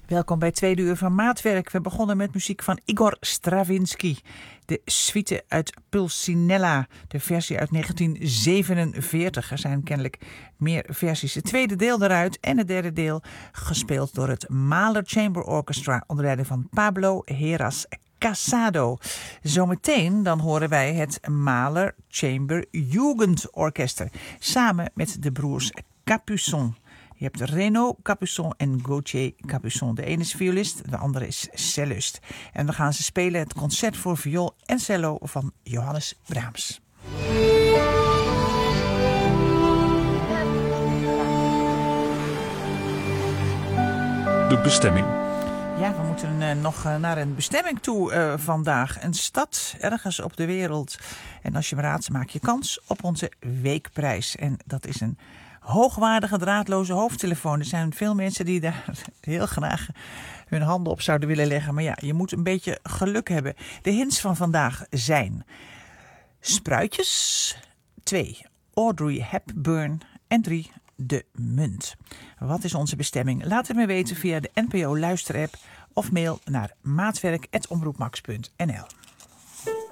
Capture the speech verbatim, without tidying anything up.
Welkom bij Tweede Uur van Maatwerk. We begonnen met muziek van Igor Stravinsky. De suite uit Pulcinella, de versie uit negentien zevenenveertig. Er zijn kennelijk meer versies. Het tweede deel daaruit en het derde deel gespeeld door het Mahler Chamber Orchestra onder leiding van Pablo Heras Casado. Zometeen dan horen wij het Mahler Chamber Jugendorchester samen met de broers Capuçon. Je hebt Renaud Capuçon en Gauthier Capuçon. De ene is violist, de andere is cellist. En dan gaan ze spelen het concert voor viool en cello van Johannes Brahms. De bestemming. Ja, we moeten uh, nog uh, naar een bestemming toe uh, vandaag. Een stad ergens op de wereld. En als je hem raadt, maak je kans op onze weekprijs. En dat is een hoogwaardige draadloze hoofdtelefoon. Er zijn veel mensen die daar heel graag hun handen op zouden willen leggen. Maar ja, je moet een beetje geluk hebben. De hints van vandaag zijn spruitjes, twee, Audrey Hepburn en drie, de munt. Wat is onze bestemming? Laat het me weten via de N P O luisterapp of mail naar maatwerk apenstaartje omroepmax punt n l.